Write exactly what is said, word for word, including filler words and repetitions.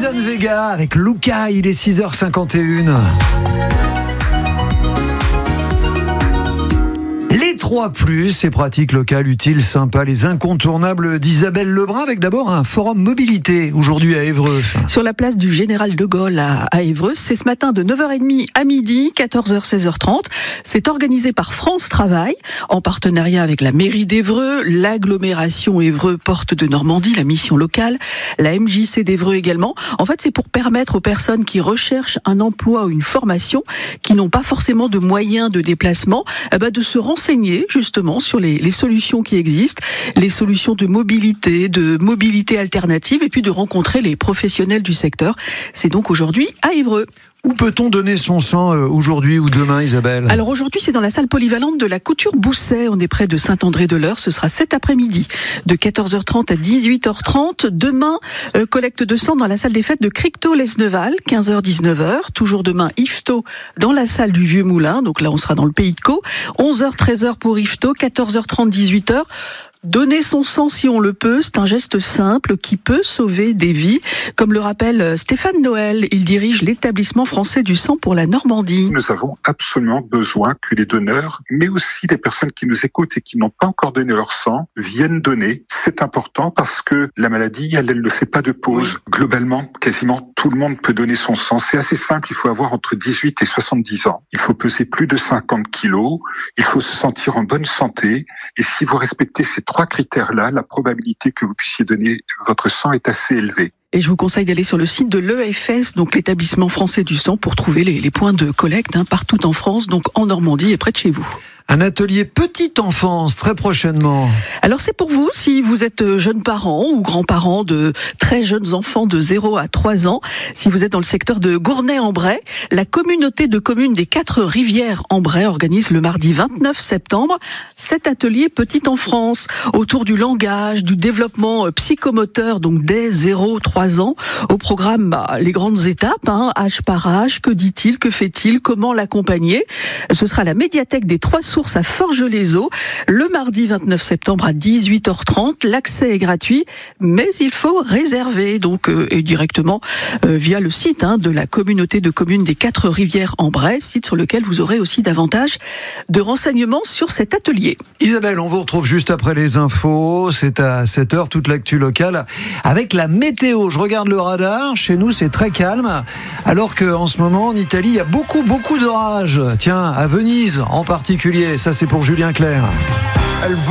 Suzanne Vega avec Luca, il est six heures cinquante et une. Les trois plus, c'est pratique, local, utile, sympa, les incontournables d'Isabelle Lebrun, avec d'abord un forum mobilité, aujourd'hui à Évreux. Sur la place du Général de Gaulle à, à Évreux, c'est ce matin de neuf heures trente à midi, quatorze heures seize heures trente. C'est organisé par France Travail, en partenariat avec la mairie d'Évreux, l'agglomération Évreux Porte de Normandie, la mission locale, la M J C d'Évreux également. En fait, c'est pour permettre aux personnes qui recherchent un emploi ou une formation, qui n'ont pas forcément de moyens de déplacement, eh ben de se renseigner justement sur les, les solutions qui existent, les solutions de mobilité, de mobilité alternative, et puis de rencontrer les professionnels du secteur. C'est donc aujourd'hui à Évreux. Où peut-on donner son sang aujourd'hui ou demain, Isabelle ? Alors aujourd'hui, c'est dans la salle polyvalente de la Couture Bousset. On est près de Saint-André-de-l'Eure. Ce sera cet après-midi, de quatorze heures trente à dix-huit heures trente. Demain, euh, collecte de sang dans la salle des fêtes de Cricto-Lesneval, quinze heures dix-neuf heures. Toujours demain, Yvetot dans la salle du Vieux Moulin. Donc là, on sera dans le Pays de Caux. onze heures treize heures pour Yvetot, quatorze heures trente, dix-huit heures. Donner son sang si on le peut, c'est un geste simple qui peut sauver des vies. Comme le rappelle Stéphane Noël, il dirige l'établissement français du sang pour la Normandie. Nous avons absolument besoin que les donneurs, mais aussi les personnes qui nous écoutent et qui n'ont pas encore donné leur sang, viennent donner. C'est important parce que la maladie, elle, elle ne fait pas de pause. Oui. Globalement, quasiment tout le monde peut donner son sang. C'est assez simple, il faut avoir entre dix-huit et soixante-dix ans. Il faut peser plus de cinquante kilos, il faut se sentir en bonne santé, et si vous respectez ces trois critères-là, la probabilité que vous puissiez donner votre sang est assez élevée. Et je vous conseille d'aller sur le site de l'E F S, donc l'établissement français du sang, pour trouver les, les points de collecte hein, partout en France, donc en Normandie et près de chez vous. Un atelier petite enfance très prochainement. Alors c'est pour vous, si vous êtes jeunes parents ou grands-parents de très jeunes enfants de zéro à trois ans, si vous êtes dans le secteur de Gournay-en-Bray, la communauté de communes des quatre rivières en Bray organise le mardi vingt-neuf septembre cet atelier petite enfance autour du langage, du développement psychomoteur, donc dès zéro à trois ans. Au programme, bah, les grandes étapes, hein, âge par âge, que dit-il, que fait-il, comment l'accompagner. Ce sera à la médiathèque des Trois Sources à Forges-les-Eaux, le mardi vingt-neuf septembre à dix-huit heures trente. L'accès est gratuit, mais il faut réserver, donc euh, et directement euh, via le site hein, de la communauté de communes des Quatre Rivières en Bray, site sur lequel vous aurez aussi davantage de renseignements sur cet atelier. Isabelle, on vous retrouve juste après les infos. C'est à sept heures, toute l'actu locale avec la météo. Je regarde le radar. Chez nous, c'est très calme. Alors qu'en ce moment, en Italie, il y a beaucoup, beaucoup d'orages. Tiens, à Venise en particulier. Ça, c'est pour Julien Clerc.